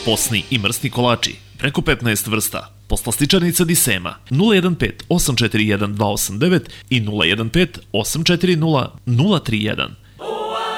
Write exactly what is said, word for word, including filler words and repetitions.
Posni i mrsni kolači, preko petnaest vrsta. Poslastičarnica Disema nula jedan pet osam četiri jedan dva osam devet i nula jedan pet osam četiri nula nula tri jedan.